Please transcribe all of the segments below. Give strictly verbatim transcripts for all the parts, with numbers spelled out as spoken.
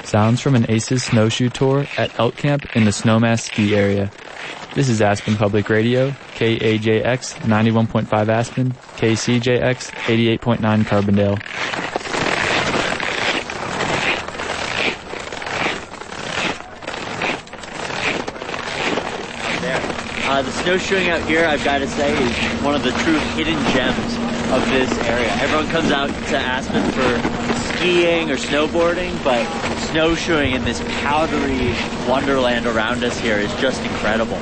Sounds from an ACES snowshoe tour at Elk Camp in the Snowmass ski area. This is Aspen Public Radio, K A J X ninety-one point five Aspen, K C J X eighty-eight point nine Carbondale. Uh, the snowshoeing out here, I've got to say, is one of the true hidden gems of this area. Everyone comes out to Aspen for skiing or snowboarding, but snowshoeing in this powdery wonderland around us here is just incredible.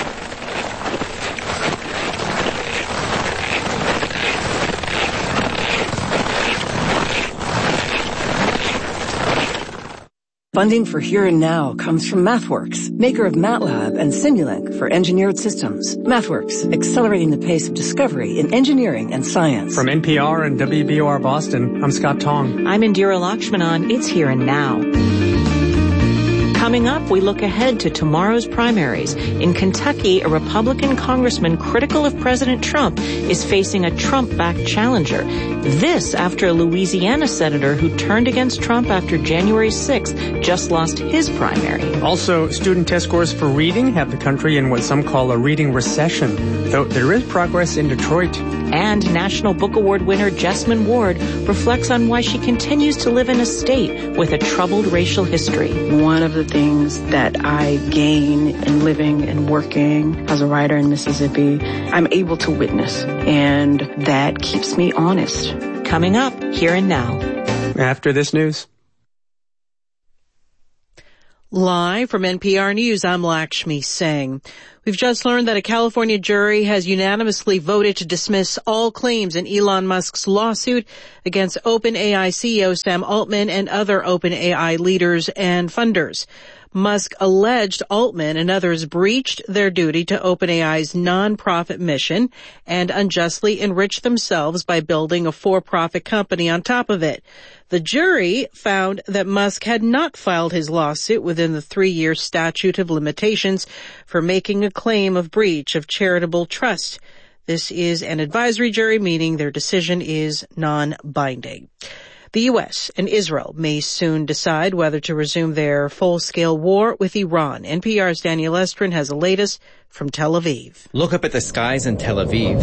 Funding for Here and Now comes from MathWorks, maker of MATLAB and Simulink for engineered systems. MathWorks, accelerating the pace of discovery in engineering and science. From N P R and W B O R Boston, I'm Scott Tong. I'm Indira Lakshmanan. It's Here and Now. Coming up, we look ahead to tomorrow's primaries. In Kentucky, a Republican congressman critical of President Trump is facing a Trump-backed challenger. This after a Louisiana senator who turned against Trump after January sixth just lost his primary. Also, student test scores for reading have the country in what some call a reading recession, though there is progress in Detroit. And National Book Award winner Jessamine Ward reflects on why she continues to live in a state with a troubled racial history. One of the things that I gain in living and working as a writer in Mississippi, I'm able to witness, and that keeps me honest. Coming up, Here and Now. After this news. Live from N P R News, I'm Lakshmi Singh. We've just learned that a California jury has unanimously voted to dismiss all claims in Elon Musk's lawsuit against OpenAI C E O Sam Altman and other OpenAI leaders and funders. Musk alleged Altman and others breached their duty to OpenAI's nonprofit mission and unjustly enriched themselves by building a for-profit company on top of it. The jury found that Musk had not filed his lawsuit within the three-year statute of limitations for making a claim of breach of charitable trust. This is an advisory jury, meaning their decision is non-binding. The U S and Israel may soon decide whether to resume their full-scale war with Iran. N P R's Daniel Estrin has the latest from Tel Aviv. Look up at the skies in Tel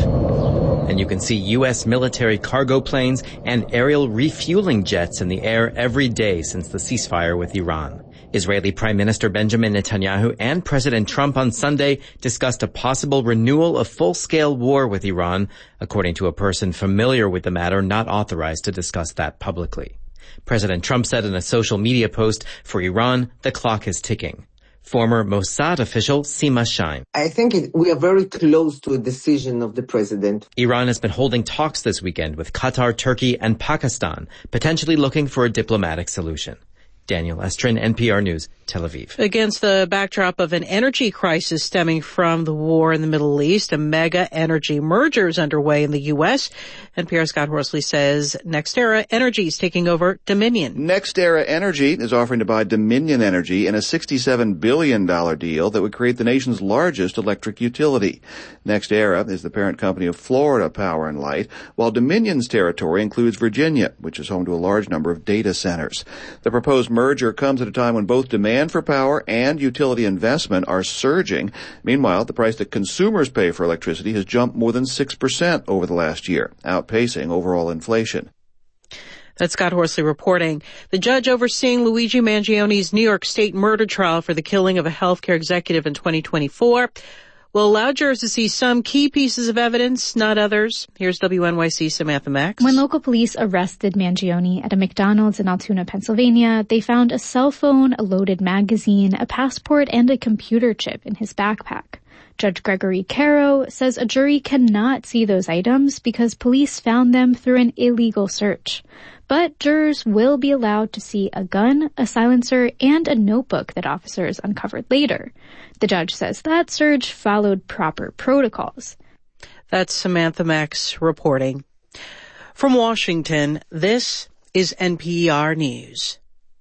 Aviv, and you can see U S military cargo planes and aerial refueling jets in the air every day since the ceasefire with Iran. Israeli Prime Minister Benjamin Netanyahu and President Trump on Sunday discussed a possible renewal of full-scale war with Iran, according to a person familiar with the matter not authorized to discuss that publicly. President Trump said in a social media post, "For Iran, the clock is ticking." Former Mossad official Sima Shain. I think it, we are very close to a decision of the president. Iran has been holding talks this weekend with Qatar, Turkey, and Pakistan, potentially looking for a diplomatic solution. Daniel Estrin, N P R News, Tel Aviv. Against the backdrop of an energy crisis stemming from the war in the Middle East, a mega energy merger is underway in the U S N P R's Scott Horsley says NextEra Energy is taking over Dominion. NextEra Energy is offering to buy Dominion Energy in a sixty-seven billion dollars deal that would create the nation's largest electric utility. NextEra is the parent company of Florida Power and Light, while Dominion's territory includes Virginia, which is home to a large number of data centers. The proposed merger comes at a time when both demand for power and utility investment are surging. Meanwhile, the price that consumers pay for electricity has jumped more than six percent over the last year, outpacing overall inflation. That's Scott Horsley reporting. The judge overseeing Luigi Mangioni's New York State murder trial for the killing of a healthcare executive in twenty twenty-four will allow jurors to see some key pieces of evidence, not others. Here's W N Y C Samantha Max. When local police arrested Mangione at a McDonald's in Altoona, Pennsylvania, they found a cell phone, a loaded magazine, a passport, and a computer chip in his backpack. Judge Gregory Caro says a jury cannot see those items because police found them through an illegal search. But jurors will be allowed to see a gun, a silencer, and a notebook that officers uncovered later. The judge says that search followed proper protocols. That's Samantha Max reporting. From Washington, this is N P R News.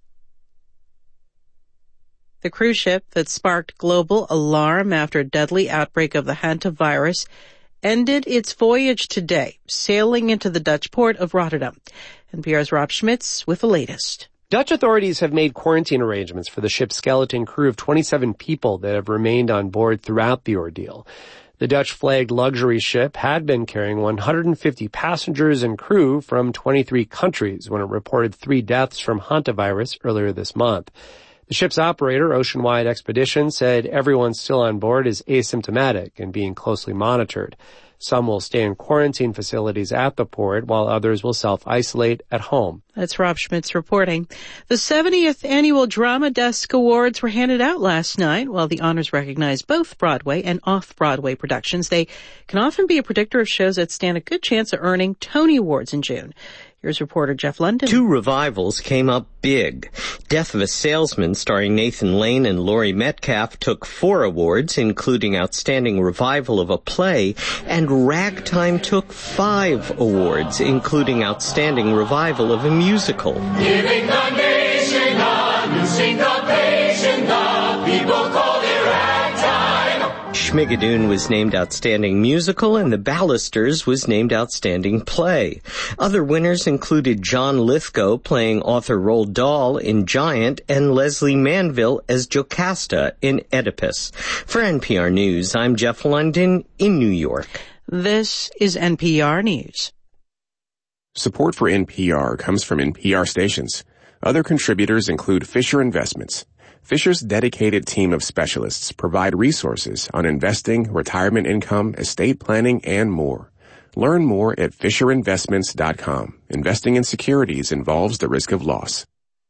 The cruise ship that sparked global alarm after a deadly outbreak of the hantavirus ended its voyage today, sailing into the Dutch port of Rotterdam. N P R's Rob Schmitz with the latest. Dutch authorities have made quarantine arrangements for the ship's skeleton crew of twenty-seven people that have remained on board throughout the ordeal. The Dutch-flagged luxury ship had been carrying one hundred fifty passengers and crew from twenty-three countries when it reported three deaths from hantavirus earlier this month. The ship's operator, Oceanwide Expedition, said everyone still on board is asymptomatic and being closely monitored. Some will stay in quarantine facilities at the port, while others will self-isolate at home. That's Rob Schmitz reporting. The seventieth Annual Drama Desk Awards were handed out last night. While the honors recognize both Broadway and off-Broadway productions, they can often be a predictor of shows that stand a good chance of earning Tony Awards in June. Here's reporter Jeff London. Two revivals came up big. Death of a Salesman, starring Nathan Lane and Laurie Metcalf, took four awards, including Outstanding Revival of a Play, and Ragtime took five awards, including Outstanding Revival of a Musical. Giving the nation a new syncopation, the people call it ragtime. Schmigadoon was named Outstanding Musical, and The Ballisters was named Outstanding Play. Other winners included John Lithgow playing author Roald Dahl in Giant, and Leslie Manville as Jocasta in Oedipus. For N P R News, I'm Jeff London in New York. This is N P R News. Support for N P R comes from N P R stations. Other contributors include Fisher Investments. Fisher's dedicated team of specialists provide resources on investing, retirement income, estate planning, and more. Learn more at fisher investments dot com. Investing in securities involves the risk of loss.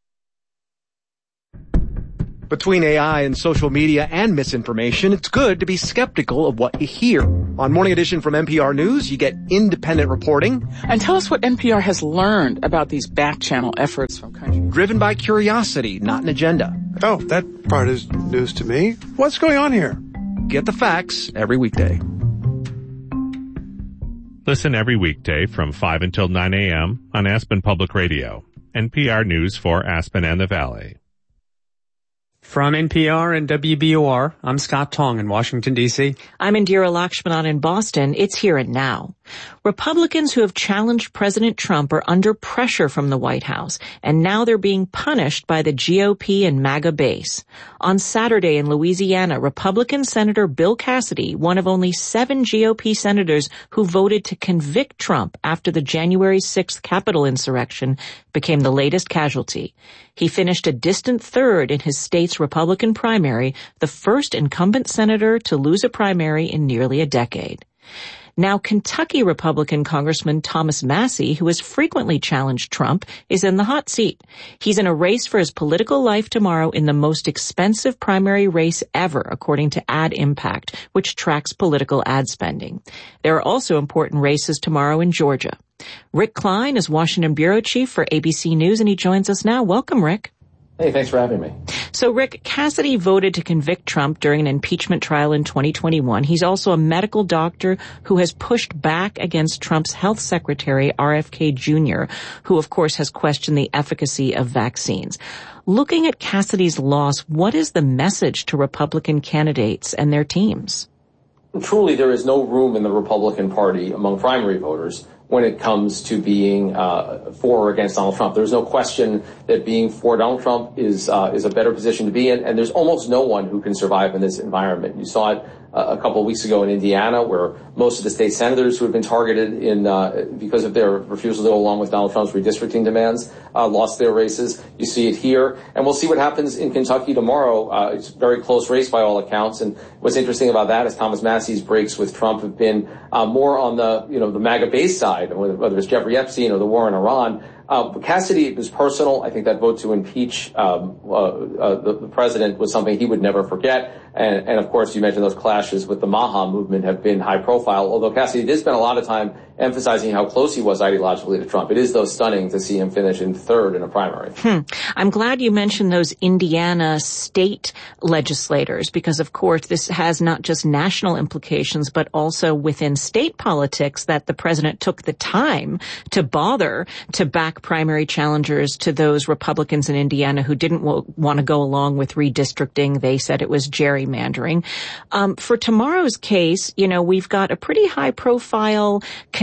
Between A I and social media and misinformation, it's good to be skeptical of what you hear. On Morning Edition from N P R News, you get independent reporting. And tell us what N P R has learned about these back-channel efforts from countries. Driven by curiosity, not an agenda. Oh, that part is news to me. What's going on here? Get the facts every weekday. Listen every weekday from five until nine a.m. on Aspen Public Radio. N P R News for Aspen and the Valley. From N P R and W B O R, I'm Scott Tong in Washington, D C. I'm Indira Lakshmanan in Boston. It's Here and Now. Republicans who have challenged President Trump are under pressure from the White House, and now they're being punished by the G O P and MAGA base. On Saturday in Louisiana, Republican Senator Bill Cassidy, one of only seven G O P senators who voted to convict Trump after the January sixth Capitol insurrection, became the latest casualty. He finished a distant third in his state's Republican primary, the first incumbent senator to lose a primary in nearly a decade. Now, Kentucky Republican Congressman Thomas Massie, who has frequently challenged Trump, is in the hot seat. He's in a race for his political life tomorrow in the most expensive primary race ever, according to Ad Impact, which tracks political ad spending. There are also important races tomorrow in Georgia. Rick Klein is Washington bureau chief for A B C News, and he joins us now. Welcome, Rick. Hey, thanks for having me. So, Rick, Cassidy voted to convict Trump during an impeachment trial in twenty twenty-one. He's also a medical doctor who has pushed back against Trump's health secretary, R F K Junior, who, of course, has questioned the efficacy of vaccines. Looking at Cassidy's loss, what is the message to Republican candidates and their teams? Truly, there is no room in the Republican Party among primary voters when it comes to being uh, for or against Donald Trump. There's no question that being for Donald Trump is uh, is a better position to be in, and there's almost no one who can survive in this environment. You saw it uh, a couple of weeks ago in Indiana, where most of the state senators who had been targeted in uh, because of their refusal to go along with Donald Trump's redistricting demands uh, lost their races. You see it here, and we'll see what happens in Kentucky tomorrow. Uh, it's a very close race by all accounts, and what's interesting about that is Thomas Massie's breaks with Trump have been uh, more on the you know the MAGA base side, whether it's Jeffrey Epstein or the war in Iran. Uh, Cassidy, it was personal. I think that vote to impeach um, uh, uh, the, the president was something he would never forget. And, and of course, you mentioned those clashes with the Maha movement have been high profile, although Cassidy did spend a lot of time emphasizing how close he was ideologically to Trump. It is, though, stunning to see him finish in third in a primary. Hmm. I'm glad you mentioned those Indiana state legislators, because, of course, this has not just national implications, but also within state politics, that the president took the time to bother to back primary challengers to those Republicans in Indiana who didn't w- want to go along with redistricting. They said it was gerrymandering. Um, for tomorrow's case, you know, we've got a pretty high-profile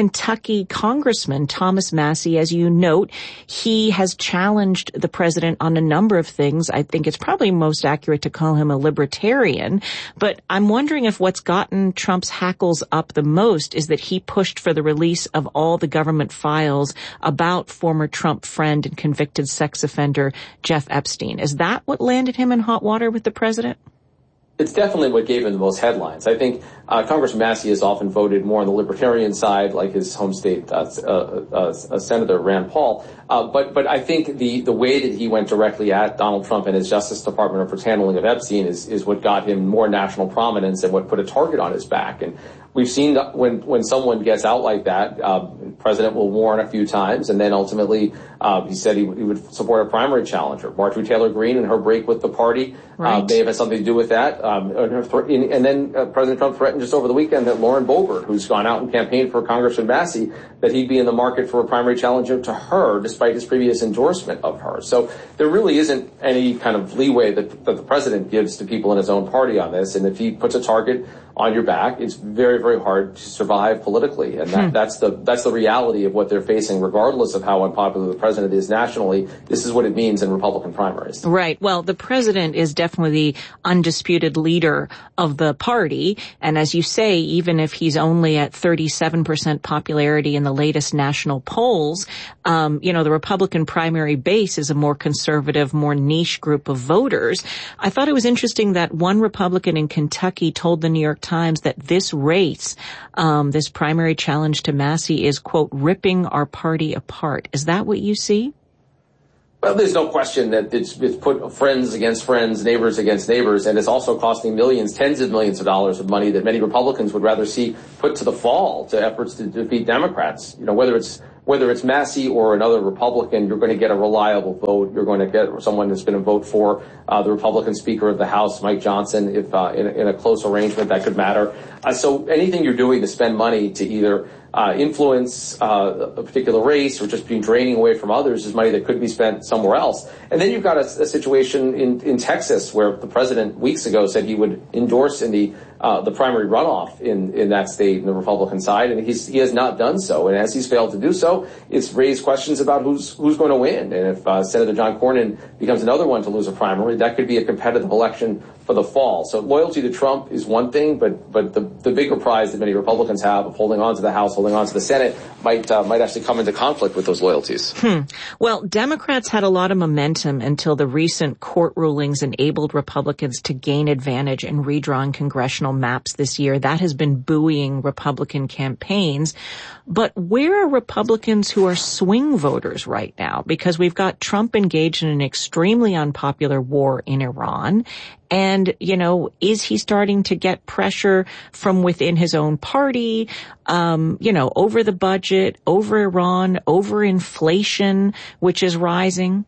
Kentucky Congressman Thomas Massie, as you note, he has challenged the president on a number of things. I think it's probably most accurate to call him a libertarian, but I'm wondering if what's gotten Trump's hackles up the most is that he pushed for the release of all the government files about former Trump friend and convicted sex offender Jeff Epstein. Is that what landed him in hot water with the president? It's definitely what gave him the most headlines. I think uh, Congressman Massie has often voted more on the libertarian side, like his home state uh, uh, uh, Senator Rand Paul. Uh, but but I think the, the way that he went directly at Donald Trump and his Justice Department of his handling of Epstein is, is what got him more national prominence and what put a target on his back. And we've seen that when, when someone gets out like that, uh, the president will warn a few times, and then ultimately uh, he said he, he would support a primary challenger. Marjorie Taylor Greene and her break with the party right. uh, may have had something to do with that. Um, and then uh, President Trump threatened just over the weekend that Lauren Boebert, who's gone out and campaigned for Congressman Massie, that he'd be in the market for a primary challenger to her, despite his previous endorsement of her. So there really isn't any kind of leeway that, that the president gives to people in his own party on this. And if he puts a target on your back, it's very, very hard to survive politically. And that, hmm. that's the that's the reality of what they're facing, regardless of how unpopular the president is nationally. This is what it means in Republican primaries. Right. Well, the president is definitely the undisputed leader of the party. And as you say, even if he's only at thirty-seven percent popularity in the latest national polls, um, you know, the Republican primary base is a more conservative, more niche group of voters. I thought it was interesting that one Republican in Kentucky told the New York Times that this race, um, this primary challenge to Massie is, quote, ripping our party apart. Is that what you see? Well, there's no question that it's, it's put friends against friends, neighbors against neighbors, and it's also costing millions, tens of millions of dollars of money that many Republicans would rather see put to the fall to efforts to defeat Democrats. You know, whether it's whether it's Massie or another Republican, you're going to get a reliable vote. You're going to get someone that's going to vote for uh, the Republican Speaker of the House, Mike Johnson, if uh, in, in a close arrangement that could matter. Uh, so anything you're doing to spend money to either uh, influence uh, a particular race or just being draining away from others is money that could be spent somewhere else. And then you've got a, a situation in, in Texas where the president weeks ago said he would endorse in the Uh, the primary runoff in, in that state in the Republican side, and he's, he has not done so. And as he's failed to do so, it's raised questions about who's who's going to win. And if uh, Senator John Cornyn becomes another one to lose a primary, that could be a competitive election for the fall. So loyalty to Trump is one thing, but but the, the bigger prize that many Republicans have of holding on to the House, holding on to the Senate, might uh, might actually come into conflict with those loyalties. Hmm. Well, Democrats had a lot of momentum until the recent court rulings enabled Republicans to gain advantage in redrawing congressional maps this year. That has been buoying Republican campaigns. But where are Republicans who are swing voters right now? Because we've got Trump engaged in an extremely unpopular war in Iran. And, you know, is he starting to get pressure from within his own party, um, you know, over the budget, over Iran, over inflation, which is rising?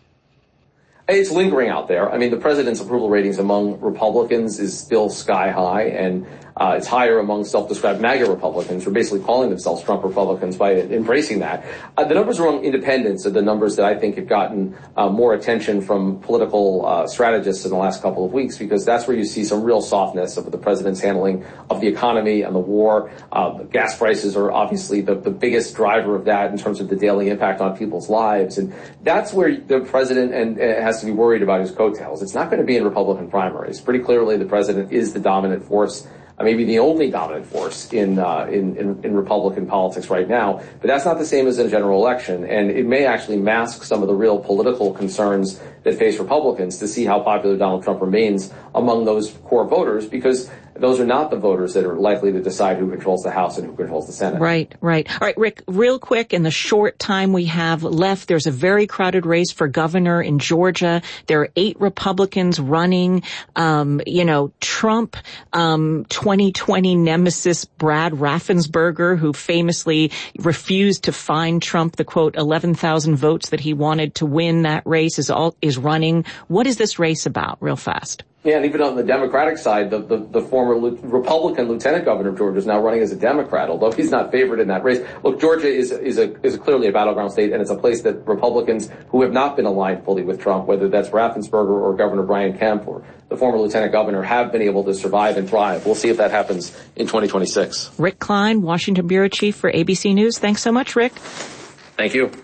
It's lingering out there. I mean, the president's approval ratings among Republicans is still sky high, and uh, it's higher among self-described MAGA Republicans who are basically calling themselves Trump Republicans by embracing that. Uh, the numbers among independents are the numbers that I think have gotten uh, more attention from political uh, strategists in the last couple of weeks, because that's where you see some real softness of the president's handling of the economy and the war. Uh, the gas prices are obviously the, the biggest driver of that in terms of the daily impact on people's lives. And that's where the president and uh, has to be worried about his coattails. It's not going to be in Republican primaries. Pretty clearly, the president is the dominant force, uh, maybe the only dominant force in, uh, in, in, in Republican politics right now. But that's not the same as in a general election. And it may actually mask some of the real political concerns that face Republicans to see how popular Donald Trump remains among those core voters, because those are not the voters that are likely to decide who controls the House and who controls the Senate. Right, right. All right, Rick, real quick, in the short time we have left, there's a very crowded race for governor in Georgia. There are eight Republicans running. Um, you know, Trump, um, twenty twenty nemesis Brad Raffensperger, who famously refused to fine Trump the, quote, eleven thousand votes that he wanted to win that race, is all is running. What is this race about, real fast? Yeah, and even on the Democratic side, the, the, the former Republican lieutenant governor of Georgia is now running as a Democrat, although he's not favored in that race. Look, Georgia is is a is clearly a battleground state, and it's a place that Republicans who have not been aligned fully with Trump, whether that's Raffensperger or Governor Brian Kemp or the former lieutenant governor, have been able to survive and thrive. We'll see if that happens in twenty twenty-six. Rick Klein, Washington bureau chief for A B C News. Thanks so much, Rick. Thank you.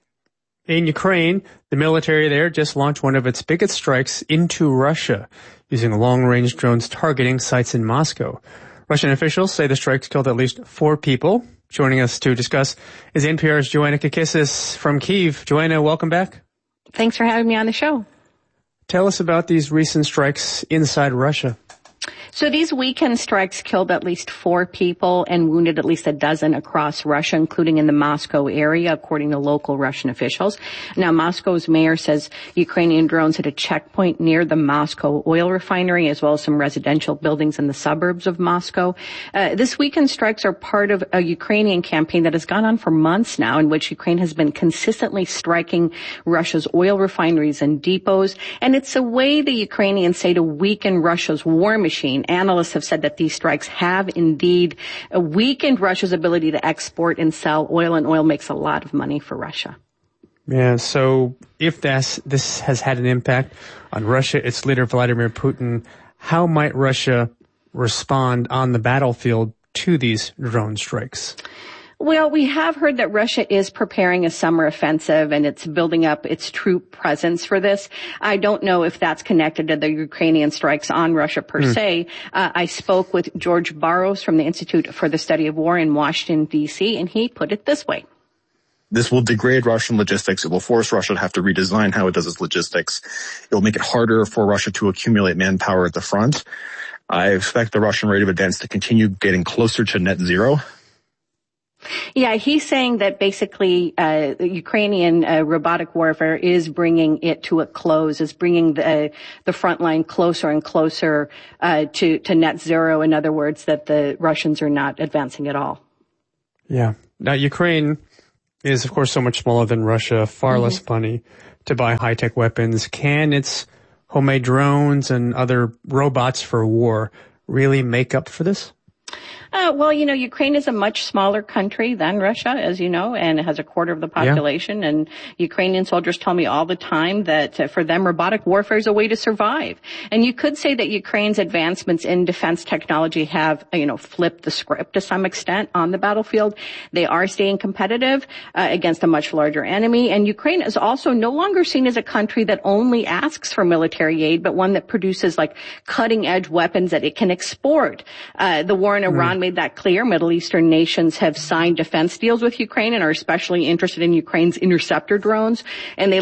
In Ukraine, the military there just launched one of its biggest strikes into Russia, using long-range drones targeting sites in Moscow. Russian officials say the strikes killed at least four people. Joining us to discuss is N P R's Joanna Kakissis from Kyiv. Joanna, welcome back. Thanks for having me on the show. Tell us about these recent strikes inside Russia. So these weekend strikes killed at least four people and wounded at least a dozen across Russia, including in the Moscow area, according to local Russian officials. Now, Moscow's mayor says Ukrainian drones hit a checkpoint near the Moscow oil refinery, as well as some residential buildings in the suburbs of Moscow. Uh, this weekend strikes are part of a Ukrainian campaign that has gone on for months now, in which Ukraine has been consistently striking Russia's oil refineries and depots. And it's a way the Ukrainians say to weaken Russia's war machine. Analysts have said that these strikes have indeed weakened Russia's ability to export and sell oil, and oil makes a lot of money for Russia. Yeah, so if that's, this has had an impact on Russia, its leader Vladimir Putin, how might Russia respond on the battlefield to these drone strikes? Well, we have heard that Russia is preparing a summer offensive and it's building up its troop presence for this. I don't know if that's connected to the Ukrainian strikes on Russia per mm. se. Uh, I spoke with George Barros from the Institute for the Study of War in Washington, D C, and he put it this way. This will degrade Russian logistics. It will force Russia to have to redesign how it does its logistics. It will make it harder for Russia to accumulate manpower at the front. I expect the Russian rate of advance to continue getting closer to net zero. Yeah, he's saying that basically uh the Ukrainian uh, robotic warfare is bringing it to a close, is bringing the the front line closer and closer uh to to net zero. In other words, that the Russians are not advancing at all. Yeah. Now, Ukraine is, of course, so much smaller than Russia, far mm-hmm. less money to buy high-tech weapons. Can its homemade drones and other robots for war really make up for this? Uh, well, you know, Ukraine is a much smaller country than Russia, as you know, and it has a quarter of the population. Yeah. And Ukrainian soldiers tell me all the time that uh, for them, robotic warfare is a way to survive. And you could say that Ukraine's advancements in defense technology have, you know, flipped the script to some extent on the battlefield. They are staying competitive uh, against a much larger enemy. And Ukraine is also no longer seen as a country that only asks for military aid, but one that produces like cutting edge weapons that it can export. Uh, the war in Iran mm. made that clear. Middle Eastern nations have signed defense deals with Ukraine and are especially interested in Ukraine's interceptor drones. And they